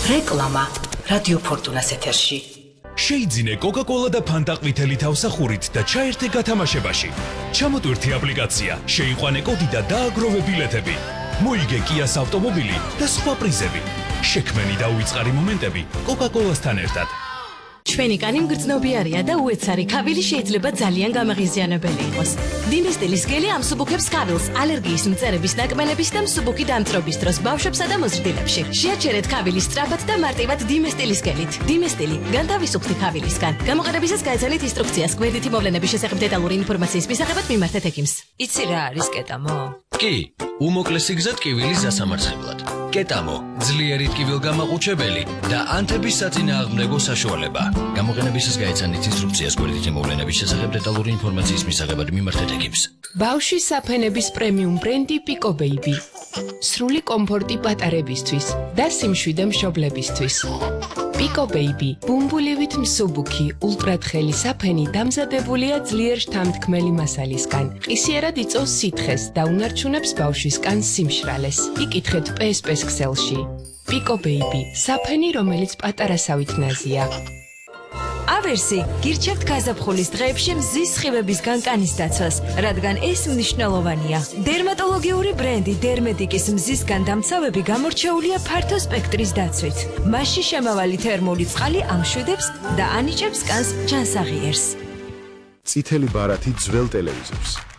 რეკლამა რადიო ფორტუნას ეთერში. შეიძინე კოკა-კოლა და ფანტა ყვითელი თავსახურით და ჩაერთე გათამაშებაში. ჩამოტვირთი აპლიკაცია, შეიყვანე კოდი და დააგროვე ბილეთები. მოიგე კიას ავტომობილი და სხვა პრიზები. შექმენი და უიწყარი მომენტები კოკა-კოლასთან ერთად. ჩვენი კანი მგრძნობიარია და უეცარი ქავილი შეიძლება ძალიან გამაღიზიანებელი იყოს. დინესტილის გელი ამსუბუქებს ქავილს ალერგიის მწერების ნაკმენების და მსუბუქი დამწრობის დროს ბავშვებსა და მოზრდილებში. შეაჩერეთ ქავილის სწრაფად და მარტივად დინესტილის გელით. დინესტილი განთავისუფლდი ქავილისგან. გამოყენებისას გაეცანით ინსტრუქციას გვერდითი მოვლენების შესახებ დეტალური ინფორმაციის მისაღებად მიმართეთ ექიმს. იცი რა არის კეტამო? კი, უმოკლესი გზა ტკივილის დასამარცხებლად. კეტამო, ძლიერი ტკივილგამაყუჩებელი და ანთების საწინააღმდეგო საშუალება. გამოყენებისას გაეცანით ინსტრუქციას გვერდითი მოვლენების შესახებ დეტალური ინფორმაციის მისაღებად მიმართეთ ექიმს. ბავშვის საფენების პრემიუმ ბრენდი Pico Baby. სრული კომფორტი პატარებისთვის და სიმშვიდე მშობლებისთვის. Pico Baby, ბუმბულივით მსუბუქი, ულტრათხელი საფენი დამზადებულია ძლიერ შთამთქმელი მასალისგან. ყისიერად იწვევს სითხეს და უნარჩუნებს ბავშვის კანს სიმშრალეს. იკითხეთ PSP-ს ქსელში. Pico Baby, საფენი, რომელიც პატარასავით ნაზია. ავერსი, გირჩევთ გაზაფხულის დღეებში მზის სხივებისგან კანის დაცვას, რადგან ეს მნიშვნელოვანია. დერმატოლოგიური ბრენდი დერმეტიკის მზისგან დამცავები გამორჩეულია ფართო სპექტრის დაცვით. მასში შემავალი თერმული წყალი ამშვიდებს და ანიჭებს კანს ჯანსაღიერს. წითელი ბარათი ძველ ტელევიზორს.